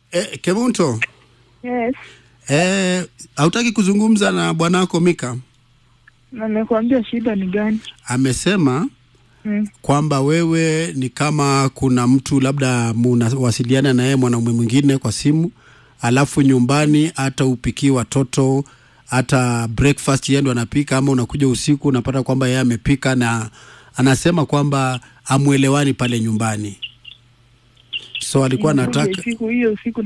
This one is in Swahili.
Kemunto. Yes. Hautaki kuzungumza na bwanako Mika? Na nimekuambia shida ni gani? Amesema kwamba wewe ni kama kuna mtu labda mnawasiliana na yeye mwanaume mwingine kwa simu, alafu nyumbani hata upiki watoto, hata breakfast yeye ndo anapika, ama unakuja usiku unapata kwamba yeye amepika, na anasema kwamba amuelewani pale nyumbani. So alikuwa anataka hiyo siku